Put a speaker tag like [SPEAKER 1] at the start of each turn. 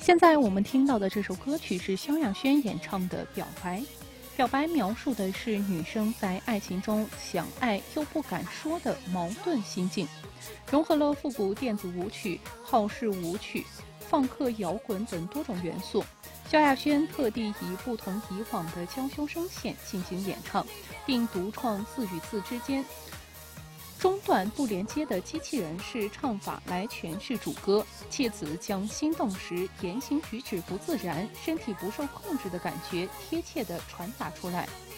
[SPEAKER 1] 现在我们听到的这首歌曲是萧亚轩演唱的《表白》。表白描述的是女生在爱情中想爱又不敢说的矛盾心境，融合了复古电子舞曲、浩式舞曲、放克摇滚等多种元素。萧亚轩特地以不同以往的娇羞声线进行演唱，并独创字与字之间中断不连接的机器人式唱法来诠释主歌，借此将心动时言行举止不自然、身体不受控制的感觉贴切地传达出来。